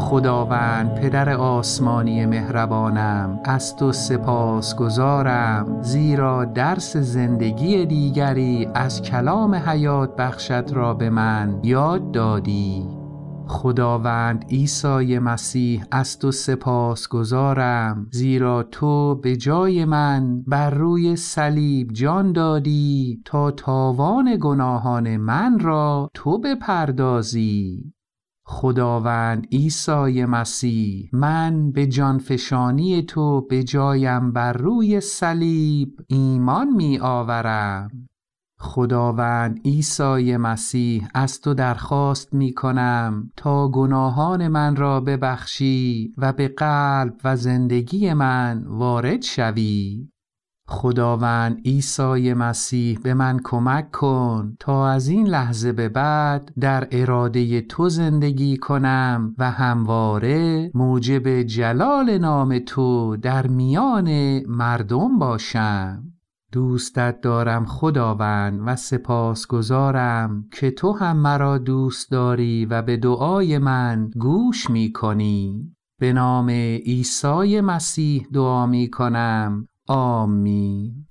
خداوند پدر آسمانی مهربانم، از تو سپاسگزارم، زیرا درس زندگی دیگری از کلام حیات بخشت را به من یاد دادی. خداوند عیسی مسیح، از تو سپاسگزارم، زیرا تو به جای من بر روی صلیب جان دادی تا تاوان گناهان من را تو بپردازی. خداوند عیسی مسیح، من به جانفشانی تو به جایم بر روی صلیب ایمان می آورم. خداوند عیسی مسیح، از تو درخواست می کنم تا گناهان من را ببخشی و به قلب و زندگی من وارد شوی. خداوند عیسی مسیح، به من کمک کن تا از این لحظه به بعد در اراده تو زندگی کنم و همواره موجب جلال نام تو در میان مردم باشم. دوستت دارم خداوند و سپاسگزارم که تو هم مرا دوست داری و به دعای من گوش می کنی. به نام عیسی مسیح دعا می کنم. آمین.